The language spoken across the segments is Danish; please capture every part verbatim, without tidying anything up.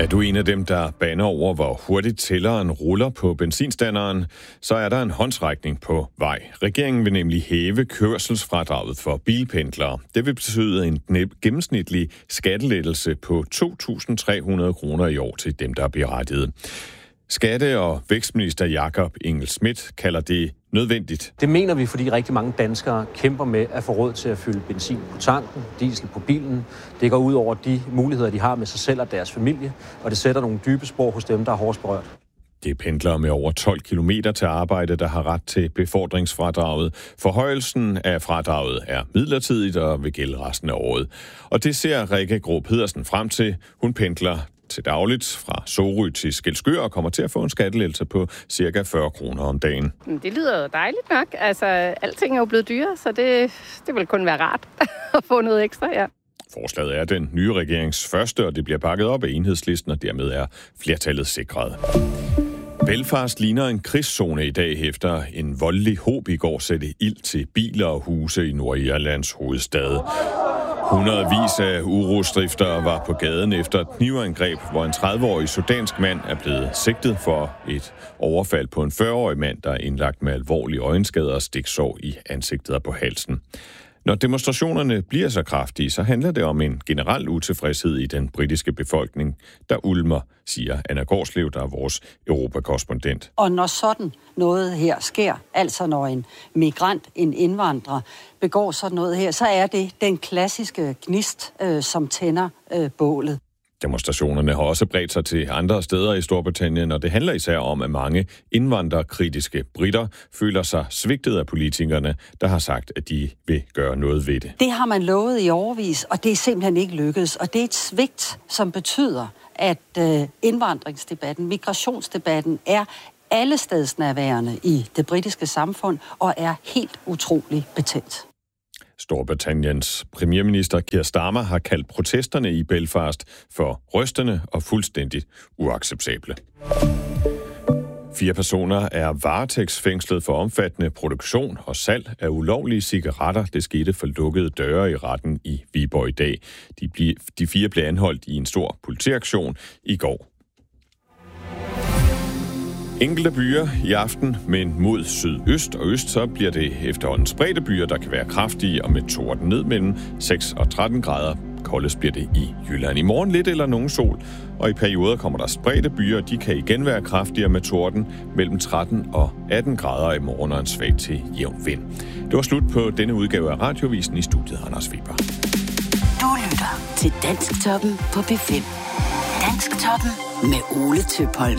Er du en af dem, der baner over, hvor hurtigt tælleren ruller på benzinstanderen, så er der en håndsrækning på vej. Regeringen vil nemlig hæve kørselsfradraget for bilpendlere. Det vil betyde en gennemsnitlig skattelettelse på to tusind tre hundrede kroner i år til dem, der er berettiget. Skatte- og vækstminister Jakob Engel-Schmidt kalder det nødvendigt. Det mener vi, fordi rigtig mange danskere kæmper med at få råd til at fylde benzin på tanken, diesel på bilen. Det går ud over de muligheder, de har med sig selv og deres familie, og det sætter nogle dybe spor hos dem, der er hårdest berørt. Det er pendlere med over tolv kilometer til arbejde, der har ret til befordringsfradraget. Forhøjelsen af fradraget er midlertidigt og vil gælde resten af året. Og det ser Rikke Grå Pedersen frem til. Hun pendler til dagligt fra Sorø til Skælskør og kommer til at få en skattelettelse på cirka fyrre kroner om dagen. Det lyder dejligt nok. Altså, alting er jo blevet dyre, så det, det vil kun være rart at få noget ekstra, ja. Forslaget er den nye regerings første, og det bliver bakket op af Enhedslisten, og dermed er flertallet sikret. Belfast ligner en krigszone i dag efter en voldelig hob i går satte ild til biler og huse i Nordirlands hovedstad. Hundredvis af urostiftere var på gaden efter et knivangreb, hvor en tredive-årig sudansk mand er blevet sigtet for et overfald på en fyrre-årig mand, der er indlagt med alvorlige øjenskader og stiksår i ansigtet og på halsen. Når demonstrationerne bliver så kraftige, så handler det om en generel utilfredshed i den britiske befolkning, der ulmer, siger Anna Gårdslev, der er vores europakorrespondent. Og når sådan noget her sker, altså når en migrant, en indvandrer, begår sådan noget her, så er det den klassiske gnist, øh, som tænder øh, bålet. Demonstrationerne har også bredt sig til andre steder i Storbritannien, og det handler især om, at mange indvandrerkritiske britter føler sig svigtet af politikerne, der har sagt, at de vil gøre noget ved det. Det har man lovet i årevis, og det er simpelthen ikke lykkedes. Og det er et svigt, som betyder, at øh, indvandringsdebatten, migrationsdebatten er allestedsnærværende i det britiske samfund og er helt utrolig betændt. Storbritanniens premierminister Keir Starmer har kaldt protesterne i Belfast for rystende og fuldstændigt uacceptable. Fire personer er varetægtsfængslet for omfattende produktion og salg af ulovlige cigaretter. Det skete for lukkede døre i retten i Viborg i dag. De, ble, de fire blev anholdt i en stor politiaktion i går. Enkelte byer i aften, men mod sydøst og øst, så bliver det efterhånden spredte byer, der kan være kraftige og med torden ned mellem seks og tretten grader. Koldest bliver det i Jylland. I morgen lidt eller nogen sol, og i perioder kommer der spredte byer. De kan igen være kraftigere med torden mellem tretten og atten grader i morgen og en svag til jævn vind. Det var slut på denne udgave af Radiovisen. I studiet Anders Weber. Du lytter til Dansktoppen på P fem. Dansktoppen med Ole Tøpholm.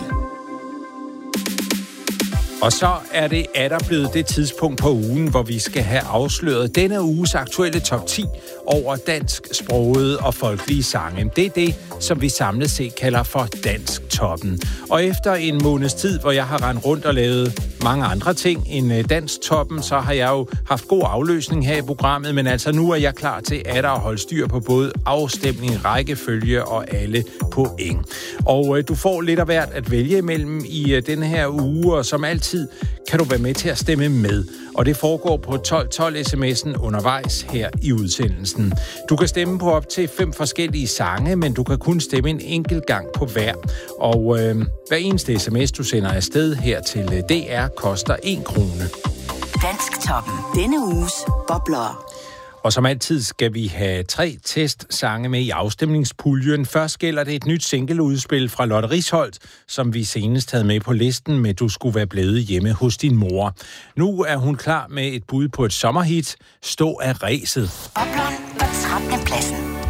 Og så er det atter blevet det tidspunkt på ugen, hvor vi skal have afsløret denne uges aktuelle top ti over dansksprogede og folkelige sange. Det er det, som vi samlet set kalder for Dansktoppen. Og efter en måneds tid, hvor jeg har rendt rundt og lavet mange andre ting end Dansktoppen, så har jeg jo haft god afløsning her i programmet, men altså nu er jeg klar til atter at holde styr på både afstemning, rækkefølge og alle point. Og øh, du får lidt af hvert at vælge imellem i øh, denne her uge, og som altid kan du være med til at stemme med. Og det foregår på tolv tolv sms'en undervejs her i udsendelsen. Du kan stemme på op til fem forskellige sange, men du kan kun stemme en enkelt gang på hver. Og øh, hver eneste sms, du sender afsted her til D R, koster en krone. Dansktoppen. Denne uges bobler. Og som altid skal vi have tre testsange med i afstemningspuljen. Først gælder det et nyt singleudspil fra Lotte Risholt, som vi senest havde med på listen med Du skulle være blevet hjemme hos din mor. Nu er hun klar med et bud på et sommerhit, Stå af ræset. Bobleren på trettende pladsen.